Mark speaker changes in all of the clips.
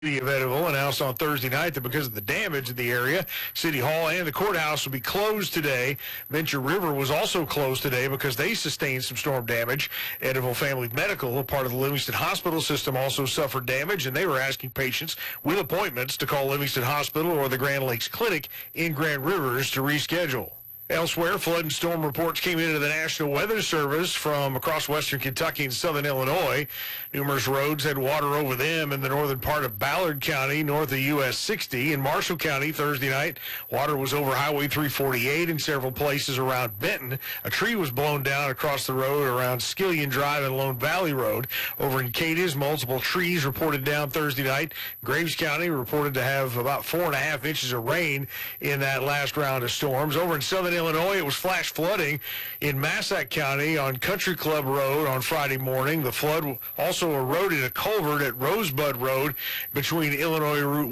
Speaker 1: City of Eddyville announced on Thursday night that because of the damage in the area, City Hall and the courthouse will be closed today. Venture River was also closed today because they sustained some storm damage. Eddyville Family Medical, a part of the Livingston Hospital system, also suffered damage, and they were asking patients with appointments to call Livingston Hospital or the Grand Lakes Clinic in Grand Rivers to reschedule. Elsewhere, flood and storm reports came into the National Weather Service from across western Kentucky and southern Illinois. Numerous roads had water over them in the northern part of Ballard County, north of US 60. In Marshall County, Thursday night, water was over Highway 348 in several places around Benton. A tree was blown down across the road around Skillion Drive and Lone Valley Road. Over in Cadiz, multiple trees reported down Thursday night. Graves County reported to have about 4.5 inches of rain in that last round of storms. Over in southern Illinois, it was flash flooding in Massac County on Country Club Road on Friday morning. The flood also eroded a culvert at Rosebud Road between Illinois Route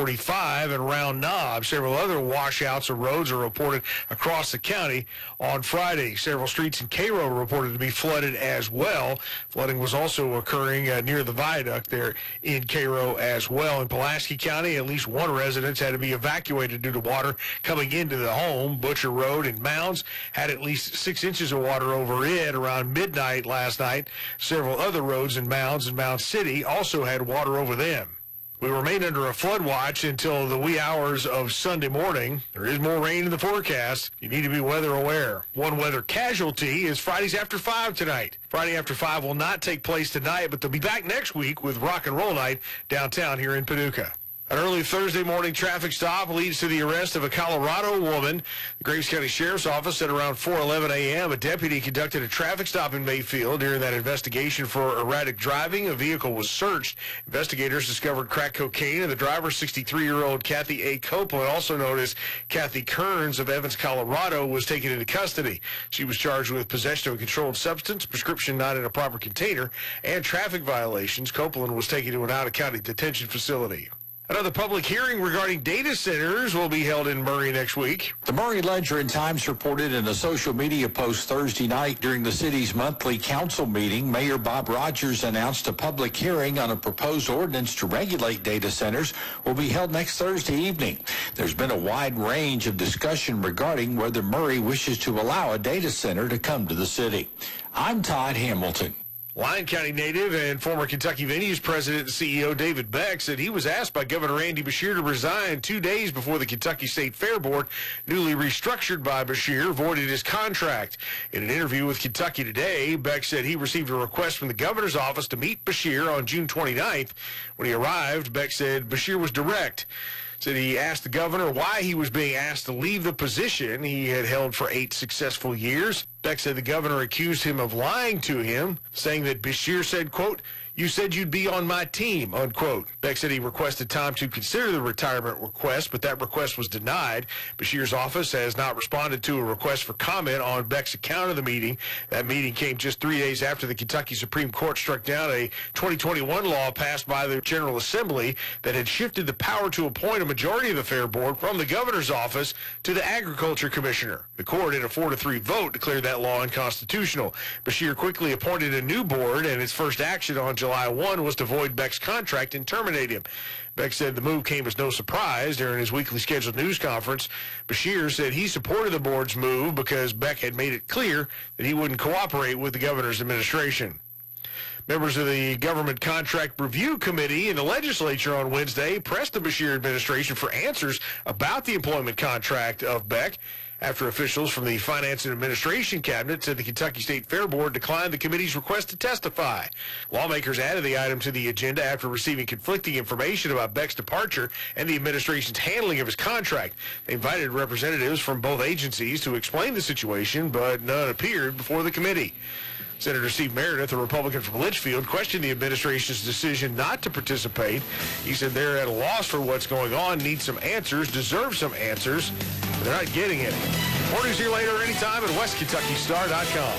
Speaker 1: 145 and Round Knob. Several other washouts of roads are reported across the county on Friday. Several streets in Cairo reported to be flooded as well. Flooding was also occurring near the viaduct there in Cairo as well. In Pulaski County, at least one residence had to be evacuated due to water coming into the home. Butcher Road and Mounds had at least 6 inches of water over it around midnight last night. Several other roads in Mounds and Mound City also had water over them. We remain under a flood watch until the wee hours of Sunday morning. There is more rain in the forecast. You need to be weather aware. One weather casualty is Fridays After 5 tonight. Friday After 5 will not take place tonight, but they'll be back next week with Rock and Roll Night downtown here in Paducah. An early Thursday morning traffic stop leads to the arrest of a Colorado woman. The Graves County Sheriff's Office said around 4:11 a.m. a deputy conducted a traffic stop in Mayfield. During that investigation for erratic driving, a vehicle was searched. Investigators discovered crack cocaine in the driver, 63-year-old Kathy A. Copeland, also known as Kathy Kearns of Evans, Colorado, was taken into custody. She was charged with possession of a controlled substance, prescription not in a proper container, and traffic violations. Copeland was taken to an out-of-county detention facility. Another public hearing regarding data centers will be held in Murray next week.
Speaker 2: The Murray Ledger and Times reported in a social media post Thursday night during the city's monthly council meeting, Mayor Bob Rogers announced a public hearing on a proposed ordinance to regulate data centers will be held next Thursday evening. There's been a wide range of discussion regarding whether Murray wishes to allow a data center to come to the city. I'm Todd Hamilton.
Speaker 1: Lyon County native and former Kentucky Venues president and CEO David Beck said he was asked by Governor Andy Beshear to resign 2 days before the Kentucky State Fair Board, newly restructured by Beshear, voided his contract. In an interview with Kentucky Today, Beck said he received a request from the governor's office to meet Beshear on June 29th. When he arrived, Beck said Beshear was direct. Said he asked the governor why he was being asked to leave the position he had held for 8 successful years. Beck said the governor accused him of lying to him, saying that Beshear said, quote, "You said you'd be on my team," unquote. Beck said he requested time to consider the retirement request, but that request was denied. Beshear's office has not responded to a request for comment on Beck's account of the meeting. That meeting came just 3 days after the Kentucky Supreme Court struck down a 2021 law passed by the General Assembly that had shifted the power to appoint a majority of the Fair Board from the governor's office to the Agriculture Commissioner. The court, in a 4-3 vote, declared that law unconstitutional. Beshear quickly appointed a new board, and its first action on July 1 was to void Beck's contract and terminate him. Beck said the move came as no surprise. During his weekly scheduled news conference, Beshear said he supported the board's move because Beck had made it clear that he wouldn't cooperate with the governor's administration. Members of the Government Contract Review Committee in the legislature on Wednesday pressed the Beshear administration for answers about the employment contract of Beck, after officials from the Finance and Administration Cabinet said the Kentucky State Fair Board declined the committee's request to testify. Lawmakers added the item to the agenda after receiving conflicting information about Beck's departure and the administration's handling of his contract. They invited representatives from both agencies to explain the situation, but none appeared before the committee. Senator Steve Meredith, a Republican from Litchfield, questioned the administration's decision not to participate. He said they're at a loss for what's going on, need some answers, deserve some answers, but they're not getting any. More news here later anytime at WestKentuckyStar.com.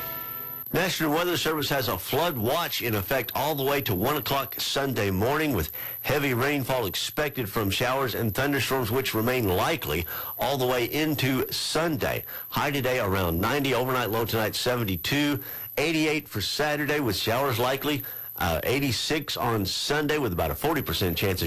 Speaker 3: National Weather Service has a flood watch in effect all the way to 1 o'clock Sunday morning, with heavy rainfall expected from showers and thunderstorms, which remain likely all the way into Sunday. High today around 90, overnight low tonight 72, 88 for Saturday with showers likely. 86 on Sunday with about a 40% chance of